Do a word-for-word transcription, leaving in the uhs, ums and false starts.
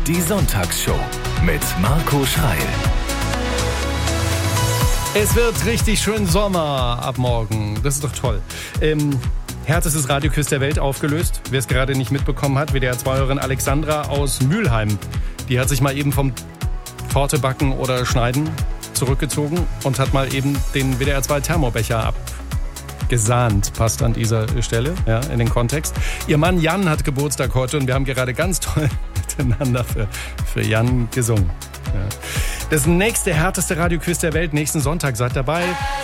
Die Sonntagsshow mit Marco Schreil. Es wird richtig schön Sommer ab morgen. Das ist doch toll. Ähm, härtestes Radioquiz der Welt aufgelöst. Wer es gerade nicht mitbekommen hat, W D R zwei-Hörerin Alexandra aus Mülheim. Die hat sich mal eben vom Torte backen oder schneiden zurückgezogen und hat mal eben den W D R zwei Thermobecher abgesahnt. Passt an dieser Stelle, ja, in den Kontext. Ihr Mann Jan hat Geburtstag heute und wir haben gerade ganz toll miteinander für, für Jan gesungen. Ja. Das nächste härteste Radioquiz der Welt nächsten Sonntag. Seid dabei.